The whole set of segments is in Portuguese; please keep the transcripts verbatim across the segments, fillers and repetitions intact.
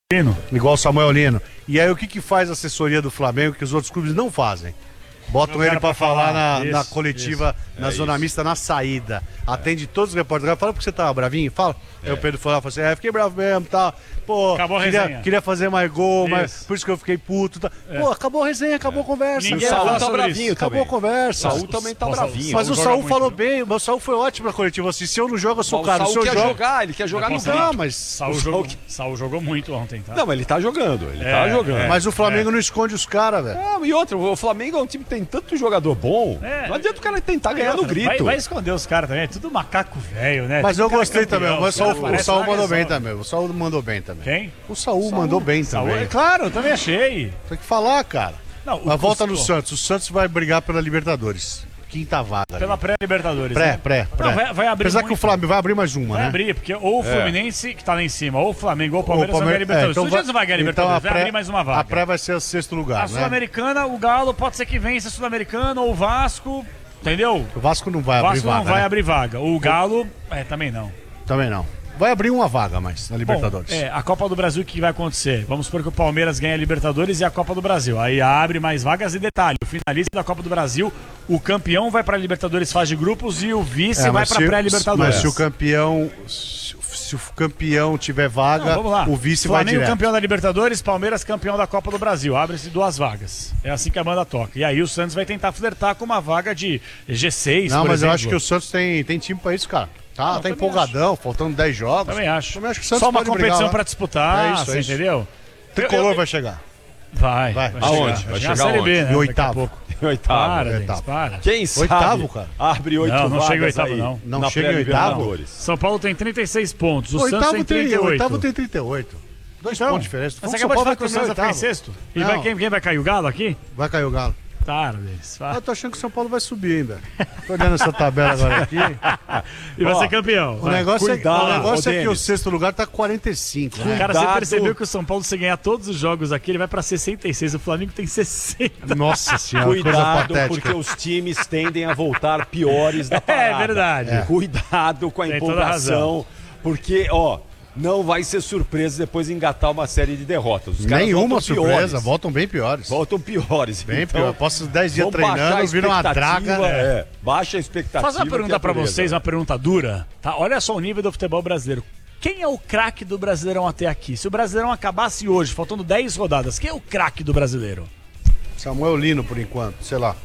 Lino. Igual o Samuel Lino. E aí o que que faz a assessoria do Flamengo que os outros clubes não fazem? Botam ele pra falar na, isso, na coletiva, isso. na É zona isso. mista, na saída. Atende todos os repórteres. Fala porque você tava bravinho, fala. Aí o Pedro falou assim, é, fiquei bravo mesmo, tá. Pô, Acabou a queria, resenha. queria fazer mais gol, Isso. mas por isso que eu fiquei puto. Tá. Pô, acabou a resenha, acabou a conversa. Ninguém O vai Saúl falar tá sobre bravinho isso. Acabou a também. conversa. O Saúl também tá Saúl- bravinho. Mas o joga Saúl muito, falou viu? bem, o Saúl foi ótimo na coletiva. Assim, se eu não jogo, eu sou o O cara. Se Saúl eu quer jogo. jogar, ele quer jogar no posso gol. Não, mas. Saúl O jogou, Saúl- Saúl jogou muito ontem, tá? Não, mas ele tá jogando, ele É, tá jogando. é. Mas o Flamengo não esconde os caras, velho. Não, e outra, o Flamengo é um time que tem tanto jogador bom, É. não adianta o cara tentar ganhar no grito. Vai, vai esconder os caras também, é tudo macaco velho, né? Mas Tudo eu cara gostei campeão, também. Mas o os caras Saúl, o parecem Saúl uma mandou bem resolve. também. O Saúl mandou bem também. Quem? O Saúl mandou bem Saúl, também. é claro, eu também achei. Tem que falar, cara. Não, Mas volta no o- Santos. O Santos vai brigar pela Libertadores. Quinta vaga. ali. Pela pré-Libertadores. Pré, né? pré, pré. Não, vai, vai abrir Apesar que o muito. Flamengo vai abrir mais uma, Vai né? abrir, porque ou o Fluminense, que tá lá em cima, ou o Flamengo, ou o Palmeiras O vai ganhar a Libertadores. é, Se o Santos não vai ganhar a então Libertadores, vai pré- abrir mais uma vaga. A pré vai ser o sexto lugar, A né? Sul-Americana, o Galo pode ser que vença a Sul-Americana, ou o Vasco, entendeu? O Vasco não vai O abrir Vasco vaga, não vai né? abrir vaga. O Galo, é, também não. Também não. Vai abrir uma vaga mais na Libertadores. Bom, é, a Copa do Brasil, o que vai acontecer? Vamos supor que o Palmeiras ganha a Libertadores e a Copa do Brasil. Aí abre mais vagas e detalhe, o finalista da Copa do Brasil, o campeão vai para a Libertadores fase de grupos e o vice É, vai mas para se- pré-Libertadores. Mas se o campeão... Se, se o campeão tiver vaga, Não, vamos lá. o vice vai Flamengo direto. campeão da Libertadores, Palmeiras campeão da Copa do Brasil. Abre-se duas vagas. É assim que a banda toca. E aí o Santos vai tentar flertar com uma vaga de G seis, Não, por mas eu exemplo. acho que o Santos tem, tem time pra isso, cara. Tá, Não, tá também empolgadão, faltando dez jogos. Também acho. Também acho que o Santos Só uma pode brigar competição lá. pra disputar, É isso, é você isso. entendeu? Tricolor Eu- vai chegar. Vai. Vai. Vai Aonde? chegar. Vai chegar chegar na Série B, aonde? né? Em Daqui a oitavo. pouco. Oitavo. Para, oitavo. Denis, para. Quem sabe Oitavo, cara. abre oito Não, não vagas chega oitavo, aí não. Não na chega em pré-Libertadores. São Paulo tem trinta e seis pontos, o O Santos oitavo tem tem, trinta e o oito. oitavo tem trinta e oito. Dois Então, pontos de diferença. Mas O você São acabou de Paulo falar que o vai Santos vai ficar em terminar sexto? E Não. vai, quem, quem vai cair? O Galo aqui? Vai cair o Galo. Para, Denis. Vai. Ah, eu tô achando que o São Paulo vai subir ainda. Tô olhando essa tabela agora aqui. E vai Ó, ser campeão. O vai. negócio, Cuidado, é, o negócio ô, é que o Denis. sexto lugar tá quarenta e cinco. Né? Cara, você Cuidado. percebeu que o São Paulo, se ganhar todos os jogos aqui, ele vai pra sessenta e seis. O Flamengo tem sessenta. Nossa senhora, coisa Cuidado, patética. porque os times tendem a voltar piores da parada. É verdade. É. Cuidado com a Tem toda a empolgação, porque, ó, não vai ser surpresa depois engatar uma série de derrotas. Os caras Nenhuma voltam surpresa, piores. voltam bem piores. Voltam piores. Bem então, pior. Posso dez dias vamos baixar treinando, a vira uma expectativa, draga. É, baixa a expectativa. Fazer uma que pergunta é pra beleza. vocês, uma pergunta dura. Tá? Olha só o nível do futebol brasileiro. Quem é o craque do Brasileirão até aqui? Se o Brasileirão acabasse hoje, faltando dez rodadas, quem é o craque do Brasileiro? Samuel Lino, por enquanto, sei lá.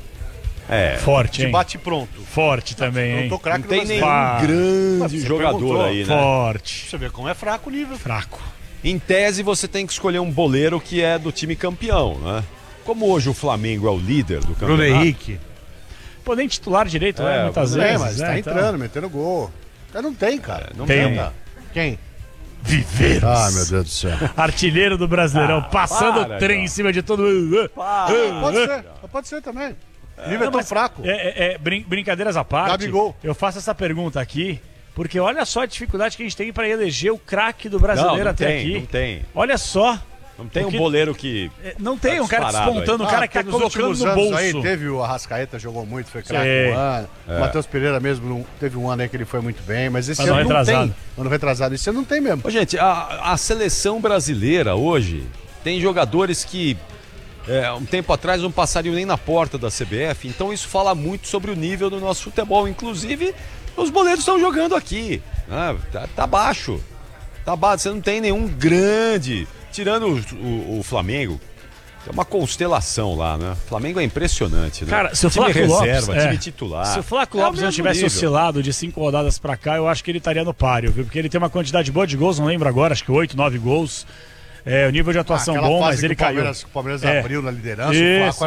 É, Forte, De hein? bate pronto. Forte também, Não hein? tô craque não do tem Brasileiro. nenhum Pá. grande Você jogador perguntou. aí, né? Forte. Você vê como é fraco o nível. Fraco. Em tese, você tem que escolher um boleiro que é do time campeão, né? Como hoje o Flamengo é o líder do campeonato. Bruno Henrique. Pô, nem titular direito, É, né? Muitas Bruno vezes. É, mas né? tá Então- entrando, metendo gol. Mas não tem, cara. Não Tem. tem. Tá. Quem? Viveiros. Ah, meu Deus do céu. Artilheiro do Brasileirão, passando para, o trem cara. em cima de todo mundo. Pode ser, pode ser também. O nível é tão mas fraco. É, é, é, brin- brincadeiras à parte, Gabigol. eu faço essa pergunta aqui, porque olha só a dificuldade que a gente tem para eleger o craque do brasileiro Não, não até tem, aqui. não tem. Olha só, Não tem Porque- um boleiro que... é, não tem Tá um cara disparado despontando, um Ah, cara que tá nos colocando últimos no anos bolso. Aí, teve o Arrascaeta, jogou muito, foi craque Sei. um ano. O Matheus Pereira mesmo, não- teve um ano aí que ele foi muito bem, mas esse Ano ano não retrasado. tem. Ano retrasado, esse ano não tem mesmo. Ô, gente, a, a seleção brasileira hoje tem jogadores que é, um tempo atrás não passariam nem na porta da C B F, então isso fala muito sobre o nível do nosso futebol. Inclusive, os boleiros estão jogando aqui. Né? Tá, tá baixo. Tá baixo. Você não tem nenhum grande. Tirando o, o- o Flamengo. É uma constelação lá, né? O Flamengo é impressionante, né? Cara, se o time Flávio reserva, Lopes, time é. titular. Se o Flávio É o Lopes não mesmo tivesse nível. oscilado de cinco rodadas pra cá, eu acho que ele estaria no páreo, viu? Porque ele tem uma quantidade boa de gols, não lembro agora, acho que oito, nove gols. É, o nível de atuação Aquela bom, fase mas que ele o caiu. Palmeiras, o Palmeiras É. abriu na liderança, Isso. o